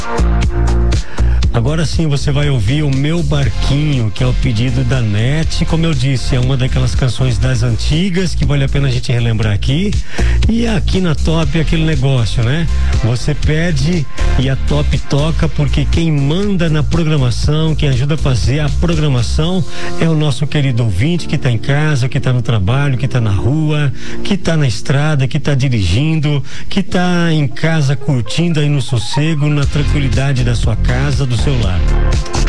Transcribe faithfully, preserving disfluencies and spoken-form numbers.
Agora sim você vai ouvir o Meu Barquinho, que é o pedido da Nete. Como eu disse, é uma daquelas canções das antigas que vale a pena a gente relembrar aqui. E aqui na Top é aquele negócio, né? Você pede e a Top toca, porque quem manda na programação, quem ajuda a fazer a programação é o nosso querido ouvinte que tá em casa, que tá no trabalho, que tá na rua, que tá na estrada, que tá dirigindo, que tá em casa curtindo aí no sossego, na tranquilidade da sua casa, do seu lar.